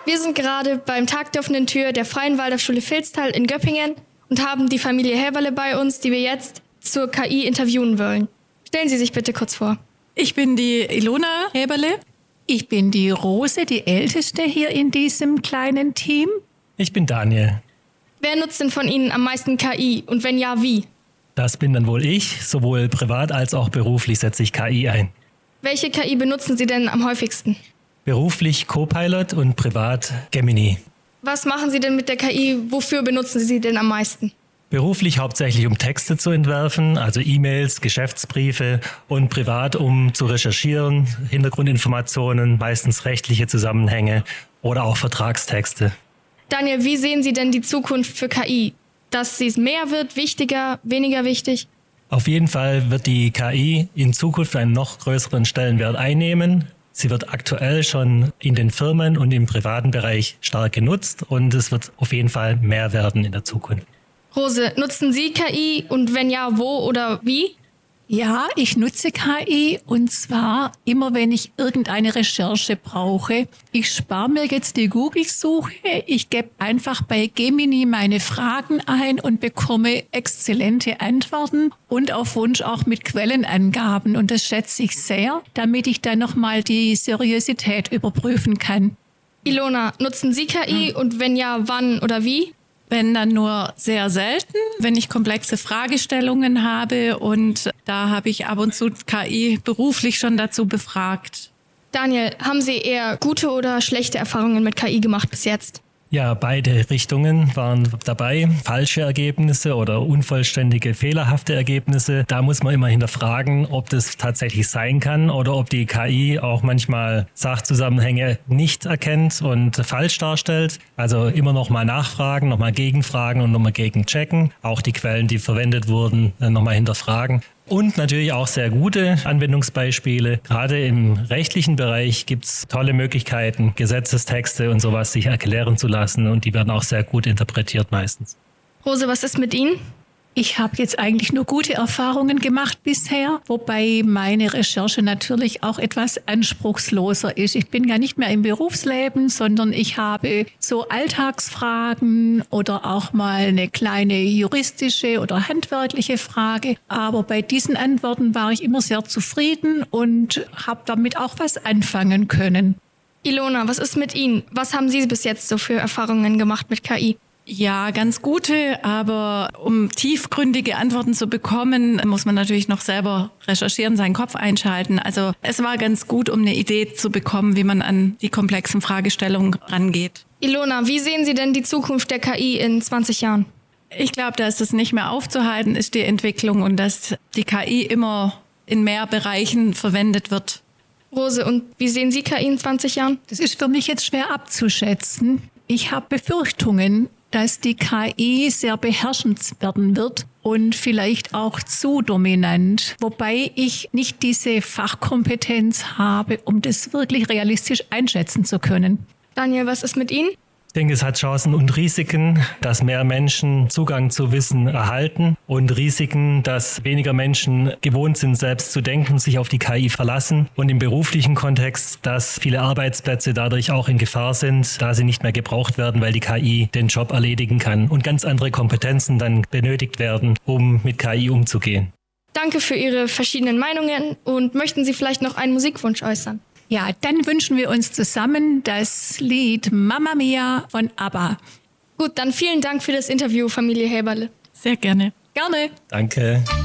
Wir sind gerade beim Tag der offenen Tür der Freien Waldorfschule Vilstal in Göppingen und haben die Familie Häberle bei uns, die wir jetzt zur KI interviewen wollen. Stellen Sie sich bitte kurz vor. Ich bin die Ilona Häberle. Ich bin die Rose, die Älteste hier in diesem kleinen Team. Ich bin Daniel. Wer nutzt denn von Ihnen am meisten KI und wenn ja, wie? Das bin dann wohl ich. Sowohl privat als auch beruflich setze ich KI ein. Welche KI benutzen Sie denn am häufigsten? Beruflich Copilot und privat Gemini. Was machen Sie denn mit der KI? Wofür benutzen Sie sie denn am meisten? Beruflich hauptsächlich, um Texte zu entwerfen, also E-Mails, Geschäftsbriefe, und privat, um zu recherchieren, Hintergrundinformationen, meistens rechtliche Zusammenhänge oder auch Vertragstexte. Daniel, wie sehen Sie denn die Zukunft für KI? Dass sie mehr wird, wichtiger, weniger wichtig? Auf jeden Fall wird die KI in Zukunft einen noch größeren Stellenwert einnehmen. Sie wird aktuell schon in den Firmen und im privaten Bereich stark genutzt und es wird auf jeden Fall mehr werden in der Zukunft. Rose, nutzen Sie KI und wenn ja, wo oder wie? Ja, ich nutze KI und zwar immer, wenn ich irgendeine Recherche brauche. Ich spare mir jetzt die Google-Suche. Ich gebe einfach bei Gemini meine Fragen ein und bekomme exzellente Antworten und auf Wunsch auch mit Quellenangaben. Und das schätze ich sehr, damit ich dann nochmal die Seriosität überprüfen kann. Ilona, nutzen Sie KI und wenn ja, wann oder wie? Wenn dann nur sehr selten, wenn ich komplexe Fragestellungen habe und da habe ich ab und zu KI beruflich schon dazu befragt. Daniel, haben Sie eher gute oder schlechte Erfahrungen mit KI gemacht bis jetzt? Ja, beide Richtungen waren dabei. Falsche Ergebnisse oder unvollständige, fehlerhafte Ergebnisse. Da muss man immer hinterfragen, ob das tatsächlich sein kann oder ob die KI auch manchmal Sachzusammenhänge nicht erkennt und falsch darstellt. Also immer nochmal nachfragen, nochmal gegenfragen und nochmal gegenchecken. Auch die Quellen, die verwendet wurden, nochmal hinterfragen. Und natürlich auch sehr gute Anwendungsbeispiele. Gerade im rechtlichen Bereich gibt es tolle Möglichkeiten, Gesetzestexte und sowas sich erklären zu lassen. Und die werden auch sehr gut interpretiert meistens. Rose, was ist mit Ihnen? Ich habe jetzt eigentlich nur gute Erfahrungen gemacht bisher, wobei meine Recherche natürlich auch etwas anspruchsloser ist. Ich bin ja nicht mehr im Berufsleben, sondern ich habe so Alltagsfragen oder auch mal eine kleine juristische oder handwerkliche Frage. Aber bei diesen Antworten war ich immer sehr zufrieden und habe damit auch was anfangen können. Ilona, was ist mit Ihnen? Was haben Sie bis jetzt so für Erfahrungen gemacht mit KI? Ja, ganz gute, aber um tiefgründige Antworten zu bekommen, muss man natürlich noch selber recherchieren, seinen Kopf einschalten. Also es war ganz gut, um eine Idee zu bekommen, wie man an die komplexen Fragestellungen rangeht. Ilona, wie sehen Sie denn die Zukunft der KI in 20 Jahren? Ich glaube, dass es nicht mehr aufzuhalten ist, die Entwicklung, und dass die KI immer in mehr Bereichen verwendet wird. Rose, und wie sehen Sie KI in 20 Jahren? Das ist für mich jetzt schwer abzuschätzen. Ich habe Befürchtungen, dass die KI sehr beherrschend werden wird und vielleicht auch zu dominant, wobei ich nicht diese Fachkompetenz habe, um das wirklich realistisch einschätzen zu können. Daniel, was ist mit Ihnen? Ich denke, es hat Chancen und Risiken, dass mehr Menschen Zugang zu Wissen erhalten und Risiken, dass weniger Menschen gewohnt sind, selbst zu denken, sich auf die KI verlassen und im beruflichen Kontext, dass viele Arbeitsplätze dadurch auch in Gefahr sind, da sie nicht mehr gebraucht werden, weil die KI den Job erledigen kann und ganz andere Kompetenzen dann benötigt werden, um mit KI umzugehen. Danke für Ihre verschiedenen Meinungen und möchten Sie vielleicht noch einen Musikwunsch äußern? Ja, dann wünschen wir uns zusammen das Lied Mamma Mia von ABBA. Gut, dann vielen Dank für das Interview, Familie Häberle. Sehr gerne. Gerne. Danke.